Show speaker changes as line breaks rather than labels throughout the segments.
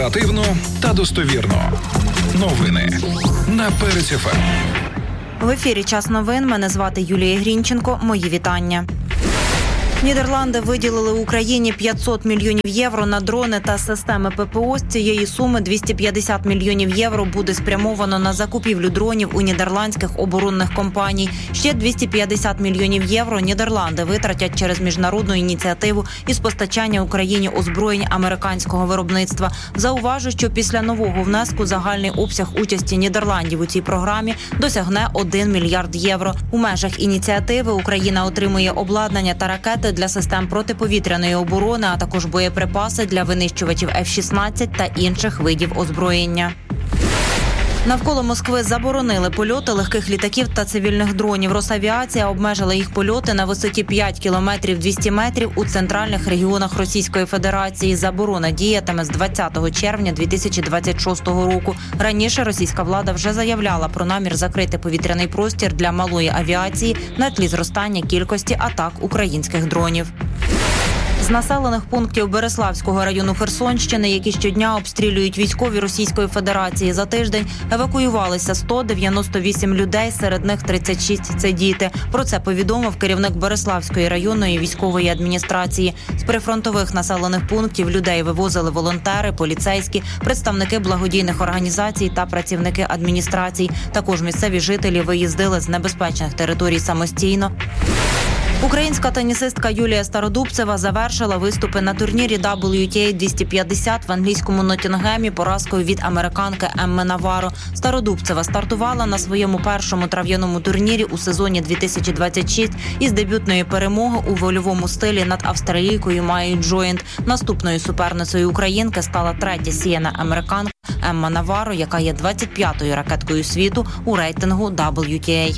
Оперативно та достовірно. Новини на Перець ФМ.
В ефірі «Час новин». Мене звати Юлія Грінченко. Мої вітання. Нідерланди виділили Україні 500 мільйонів євро на дрони та системи ППО. З цієї суми 250 мільйонів євро буде спрямовано на закупівлю дронів у нідерландських оборонних компаній. Ще 250 мільйонів євро Нідерланди витратять через міжнародну ініціативу із постачання Україні озброєнь американського виробництва. Зауважу, що після нового внеску загальний обсяг участі Нідерландів у цій програмі досягне 1 мільярд євро. У межах ініціативи Україна отримує обладнання та ракети для систем протиповітряної оборони, а також боєприпаси для винищувачів F-16 та інших видів озброєння. Навколо Москви заборонили польоти легких літаків та цивільних дронів. Росавіація обмежила їх польоти на висоті 5 кілометрів 200 метрів у центральних регіонах Російської Федерації. Заборона діятиме з 20 червня 2026 року. Раніше російська влада вже заявляла про намір закрити повітряний простір для малої авіації на тлі зростання кількості атак українських дронів. З населених пунктів Береславського району Херсонщини, які щодня обстрілюють військові Російської Федерації, за тиждень евакуювалися 198 людей, серед них 36 – це діти. Про це повідомив керівник Береславської районної військової адміністрації. З прифронтових населених пунктів людей вивозили волонтери, поліцейські, представники благодійних організацій та працівники адміністрацій. Також місцеві жителі виїздили з небезпечних територій самостійно. Українська тенісистка Юлія Стародубцева завершила виступи на турнірі WTA 250 в англійському Ноттінгемі поразкою від американки Емми Наваро. Стародубцева стартувала на своєму першому трав'яному турнірі у сезоні 2026 із дебютної перемоги у вольовому стилі над австралійкою Майєю Джойнт. Наступною суперницею українки стала третя сіяна американка Емма Наваро, яка є 25-ю ракеткою світу у рейтингу WTA.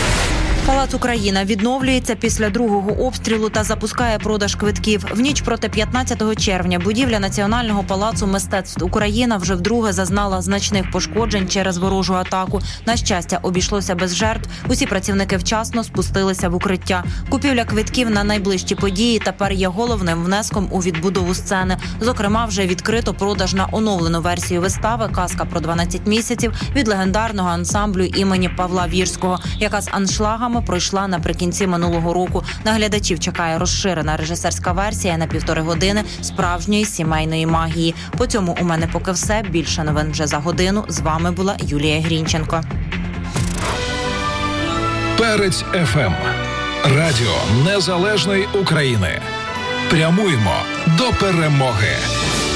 Палац «Україна» відновлюється після другого обстрілу та запускає продаж квитків. В ніч проти 15 червня будівля Національного палацу мистецтв «Україна» вже вдруге зазнала значних пошкоджень через ворожу атаку. На щастя, обійшлося без жертв. Усі працівники вчасно спустилися в укриття. Купівля квитків на найближчі події тепер є головним внеском у відбудову сцени. Зокрема, вже відкрито продаж на оновлену версію вистави «Казка про 12 місяців» від легендарного ансамблю імені Павла Вірського, яка з аншлагами пройшла наприкінці минулого року. На глядачів чекає розширена режисерська версія на 1,5 години справжньої сімейної магії. По цьому у мене поки все. Більше новин вже за годину. З вами була Юлія Грінченко.
Перець ФМ. Радіо Незалежної України. Прямуємо до перемоги.